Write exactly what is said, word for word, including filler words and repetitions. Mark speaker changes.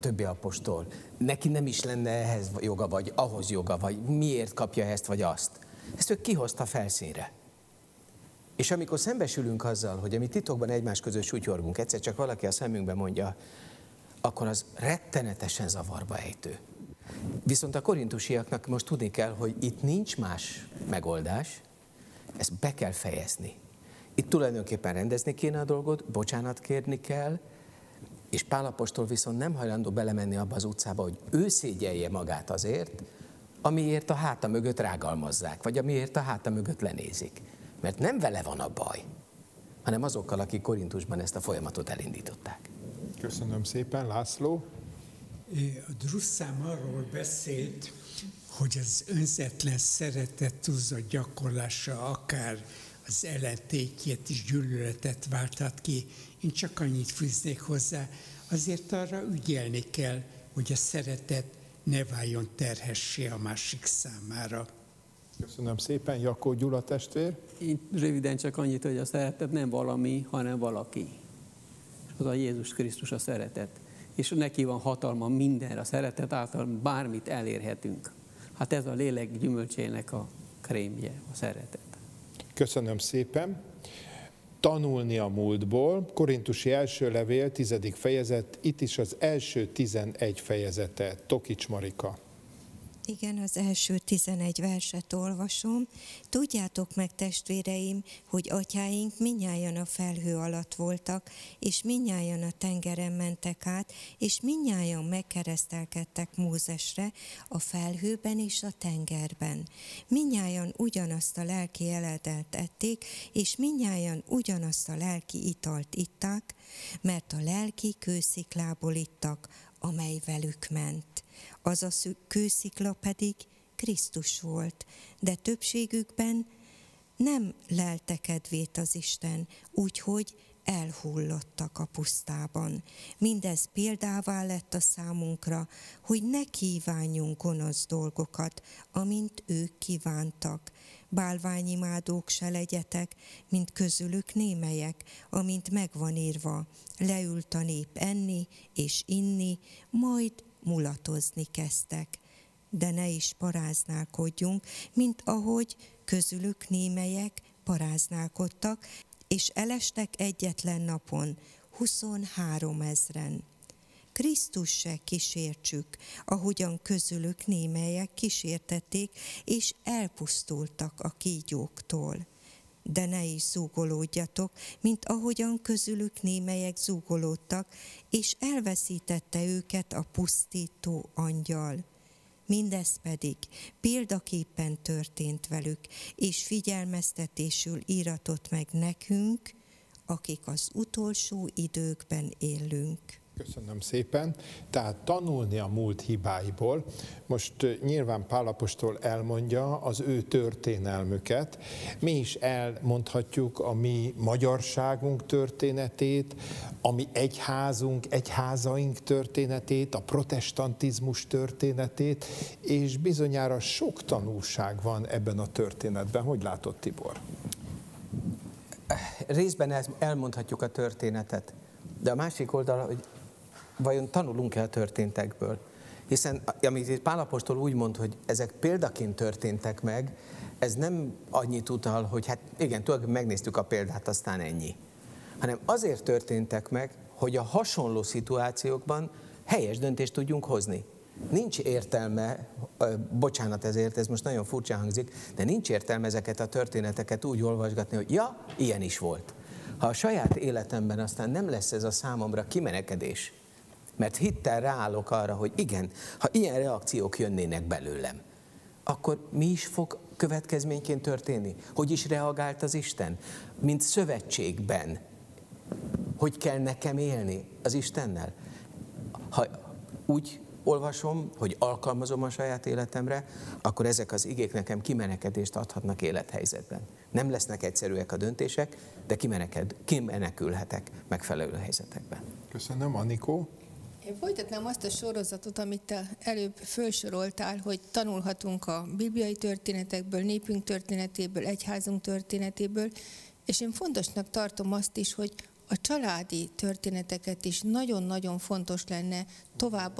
Speaker 1: többi apostol. Neki nem is lenne ehhez joga, vagy ahhoz joga, vagy miért kapja ezt, vagy azt. Ezt ő kihozta felszínre. És amikor szembesülünk azzal, hogy mi titokban egymás között sutyorgunk, egyszer csak valaki a szemünkbe mondja, akkor az rettenetesen zavarba ejtő. Viszont a korintusiaknak most tudni kell, hogy itt nincs más megoldás, ezt be kell fejezni. Itt tulajdonképpen rendezni kéne a dolgot, bocsánat kérni kell, és Pál apostol viszont nem hajlandó belemenni abba az utcába, hogy ő szégyelje magát azért, amiért a háta mögött rágalmazzák, vagy amiért a háta mögött lenézik. Mert nem vele van a baj, hanem azokkal, akik Korintusban ezt a folyamatot elindították.
Speaker 2: Köszönöm szépen, László.
Speaker 3: A drusszám arról beszélt, hogy az önzetlen szeretet túlzott gyakorlása akár az ellentétjét is, gyűlöletet válthat ki. Én csak annyit fűznék hozzá, azért arra ügyelni kell, hogy a szeretet ne váljon terhessé a másik számára.
Speaker 2: Köszönöm szépen, Jakó Gyula testvér.
Speaker 4: Én röviden csak annyit, hogy a szeretet nem valami, hanem valaki. Az a Jézus Krisztus a szeretet. És neki van hatalma mindenre, a szeretet által bármit elérhetünk. Hát ez a lélek gyümölcsének a krémje, a szeretet.
Speaker 2: Köszönöm szépen. Tanulni a múltból, Korintusi első levél, tizedik fejezet, itt is az első tizenegy fejezete. Tokics Marika.
Speaker 5: Igen, az első tizenegy verset olvasom. Tudjátok meg, testvéreim, hogy atyáink mindnyájan a felhő alatt voltak, és mindnyájan a tengeren mentek át, és mindnyájan megkeresztelkedtek Mózesre a felhőben és a tengerben. Mindnyájan ugyanazt a lelki életet ették, és mindnyájan ugyanazt a lelki italt itták, mert a lelki kősziklából ittak, amely velük ment. Az a kőszikla pedig Krisztus volt, de többségükben nem lelte kedvét az Isten, úgyhogy elhullottak a pusztában. Mindez példává lett a számunkra, hogy ne kívánjunk gonosz dolgokat, amint ők kívántak. Bálványimádók se legyetek, mint közülük némelyek, amint megvan írva. Leült a nép enni és inni, majd mulatozni kezdtek. De ne is paráználkodjunk, mint ahogy közülük némelyek paráználkodtak, és elestek egyetlen napon, huszonhárom ezren. Krisztus se kísértsük, ahogyan közülük némelyek kísértették, és elpusztultak a kígyóktól. De ne is zúgolódjatok, mint ahogyan közülük némelyek zúgolódtak, és elveszítette őket a pusztító angyal. Mindez pedig példaképpen történt velük, és figyelmeztetésül íratott meg nekünk, akik az utolsó időkben élünk.
Speaker 2: Köszönöm szépen. Tehát tanulni a múlt hibáiból. Most nyilván Pál apostol elmondja az ő történelmüket. Mi is elmondhatjuk a mi magyarságunk történetét, a mi egyházunk, egyházaink történetét, a protestantizmus történetét, és bizonyára sok tanulság van ebben a történetben. Hogy látod, Tibor?
Speaker 1: Részben elmondhatjuk a történetet, de a másik oldal, hogy vajon tanulunk-e a történtekből? Hiszen, amit itt Pál apostol úgy mond, hogy ezek példaként történtek meg, ez nem annyit utal, hogy hát igen, tulajdonképpen megnéztük a példát, aztán ennyi. Hanem azért történtek meg, hogy a hasonló szituációkban helyes döntést tudjunk hozni. Nincs értelme, bocsánat ezért, ez most nagyon furcsán hangzik, de nincs értelme ezeket a történeteket úgy olvasgatni, hogy ja, ilyen is volt. Ha a saját életemben aztán nem lesz ez a számomra kimenekedés, mert hittel ráállok arra, hogy igen, ha ilyen reakciók jönnének belőlem, akkor mi is fog következményként történni? Hogy is reagált az Isten? Mint szövetségben. Hogy kell nekem élni az Istennel? Ha úgy olvasom, hogy alkalmazom a saját életemre, akkor ezek az igék nekem kimenekedést adhatnak élethelyzetben. Nem lesznek egyszerűek a döntések, de kimeneked, kimenekülhetek megfelelő helyzetekben.
Speaker 2: Köszönöm, Anikó.
Speaker 6: Én folytatnám azt a sorozatot, amit te előbb felsoroltál, hogy tanulhatunk a bibliai történetekből, népünk történetéből, egyházunk történetéből, és én fontosnak tartom azt is, hogy a családi történeteket is nagyon-nagyon fontos lenne tovább